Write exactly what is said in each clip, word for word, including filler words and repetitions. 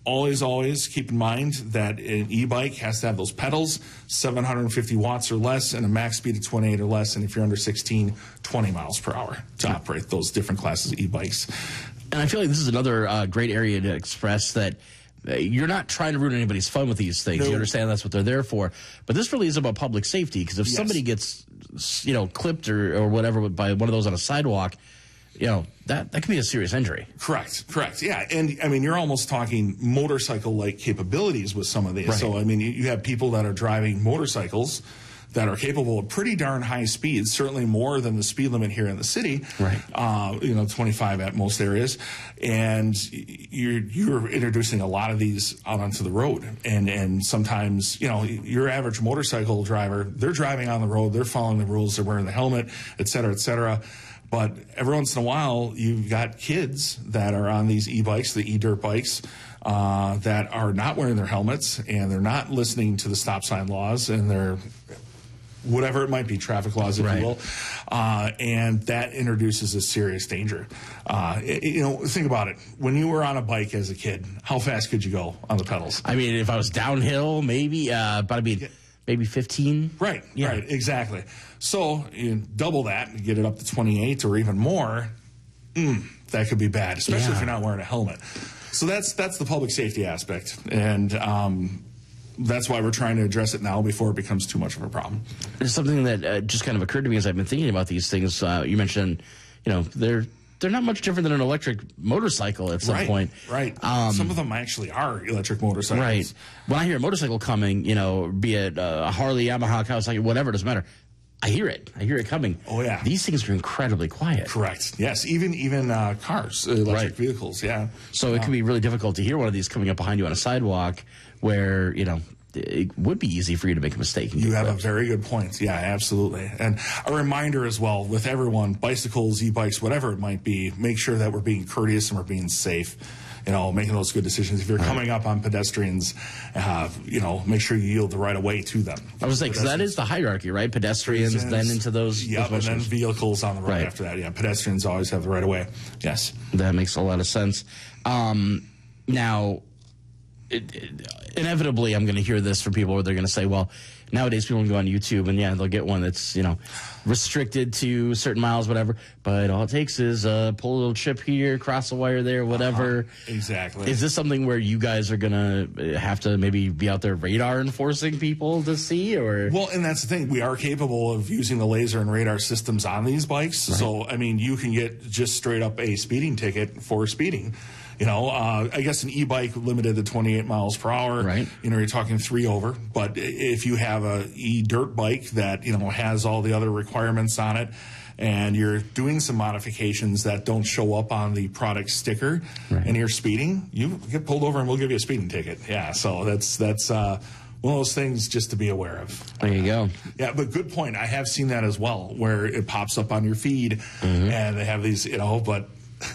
always, always keep in mind that an e-bike has to have those pedals, seven hundred fifty watts or less, and a max speed of twenty-eight or less. And if you're under sixteen, twenty miles per hour to operate those different classes of e-bikes. And I feel like this is another uh, great area to express that uh, you're not trying to ruin anybody's fun with these things. No. You understand that's what they're there for. But this really is about public safety, because if yes. somebody gets, you know, clipped or, or whatever by one of those on a sidewalk, you know, that, that can be a serious injury. Correct, correct. Yeah, and I mean, you're almost talking motorcycle-like capabilities with some of these. Right. So, I mean, you, you have people that are driving motorcycles that are capable of pretty darn high speeds, certainly more than the speed limit here in the city. Right. Uh, you know, twenty-five at most areas. And you're, you're introducing a lot of these out onto the road. And, and sometimes, you know, your average motorcycle driver, they're driving on the road, they're following the rules, they're wearing the helmet, et cetera, et cetera. But every once in a while, you've got kids that are on these e-bikes, the e-dirt bikes, uh, that are not wearing their helmets, and they're not listening to the stop sign laws, and they're whatever it might be, traffic laws, if right. you will, uh, and that introduces a serious danger. Uh, it, you know, think about it. When you were on a bike as a kid, how fast could you go on the pedals? I mean, if I was downhill, maybe, uh, but I mean, maybe fifteen. Right, yeah. right, exactly. So you double that and get it up to twenty-eight or even more, mm, that could be bad, especially yeah. if you're not wearing a helmet. So that's that's the public safety aspect, and um, that's why we're trying to address it now before it becomes too much of a problem. There's something that uh, just kind of occurred to me as I've been thinking about these things. Uh, you mentioned, you know, they're they're not much different than an electric motorcycle at some right, point. Right. Um, some of them actually are electric motorcycles. Right. When I hear a motorcycle coming, you know, be it uh, a Harley, Yamaha, Kawasaki, whatever, it doesn't matter. I hear it. I hear it coming. Oh, yeah. These things are incredibly quiet. Correct. Yes. Even even uh, cars, electric right. vehicles. Yeah. So yeah. it can be really difficult to hear one of these coming up behind you on a sidewalk where, you know, it would be easy for you to make a mistake. You have a very good point. Yeah, absolutely. And a reminder as well with everyone, bicycles, e-bikes, whatever it might be, make sure that we're being courteous and we're being safe. You know, making those good decisions. If you're right. coming up on pedestrians, uh, you know, make sure you yield the right of way to them. I was like, because that is the hierarchy, right? Pedestrians, pedestrians then into those. Yep, those and then vehicles on the road right. after that. Yeah, pedestrians always have the right of way. Yes. That makes a lot of sense. Um, now, it, it, inevitably, I'm going to hear this from people where they're going to say, well, nowadays people can go on YouTube and, yeah, they'll get one that's, you know, restricted to certain miles, whatever. But all it takes is uh, pull a little chip here, cross a wire there, whatever. Uh-huh. Exactly. Is this something where you guys are going to have to maybe be out there radar enforcing people to see? Or Well, and that's the thing. We are capable of using the laser and radar systems on these bikes. Right. So, I mean, you can get just straight up a speeding ticket for speeding. You know, uh, I guess an e-bike limited to twenty-eight miles per hour. Right. You know, you're talking three over. But if you have a e-dirt bike that, you know, has all the other requirements on it, and you're doing some modifications that don't show up on the product sticker, right. and you're speeding, you get pulled over and we'll give you a speeding ticket. Yeah, so that's that's uh, one of those things just to be aware of. There you go. Yeah, but good point. I have seen that as well, where it pops up on your feed, mm-hmm. and they have these, you know, but...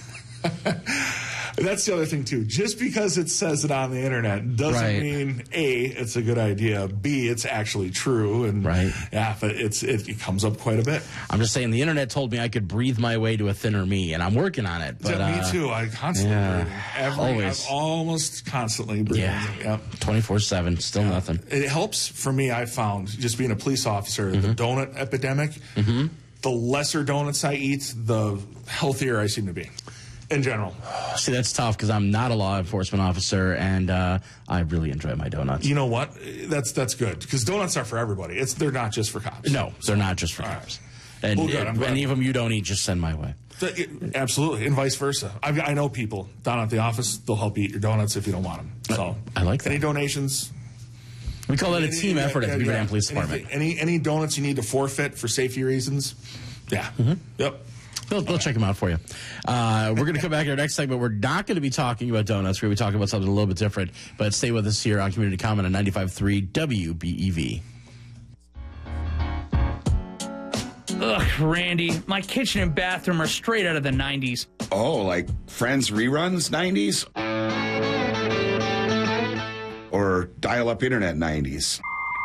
That's the other thing, too. Just because it says it on the internet doesn't right. mean, A, it's a good idea, B, it's actually true. And right. yeah, but it's, it, it comes up quite a bit. I'm just saying the internet told me I could breathe my way to a thinner me, and I'm working on it. But, yeah, me uh, too. I constantly yeah, breathing. Every, always. I'm almost constantly breathing. Yeah, yep. twenty-four seven, still yeah. nothing. It helps for me, I found, just being a police officer, mm-hmm. the donut epidemic, mm-hmm. the lesser donuts I eat, the healthier I seem to be. In general. See, that's tough because I'm not a law enforcement officer, and uh, I really enjoy my donuts. You know what? That's that's good because donuts are for everybody. It's they're not just for cops. No, they're not just for All cops. Right. And well, good, if any of them you don't eat, just send my way. Absolutely, and vice versa. I've, I know people down at the office; they'll help you eat your donuts if you don't want them. So I like that. Any donations? We call that a any, team effort yeah, at the Beaver yeah. Dam Police Department. Any, any any donuts you need to forfeit for safety reasons? Yeah. Mm-hmm. Yep. They'll, they'll check them out for you. Uh, we're going to come back in our next segment. We're not going to be talking about donuts. We're going to be talking about something a little bit different. But stay with us here on Community Comment on ninety-five point three W B E V. Ugh, Randy, my kitchen and bathroom are straight out of the nineties. Oh, like Friends reruns nineties? Or dial-up internet nineties?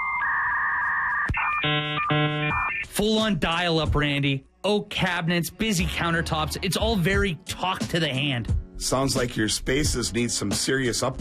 Full-on dial-up, Randy. Oak cabinets, busy countertops. It's all very talk to the hand. Sounds like your spaces need some serious updates.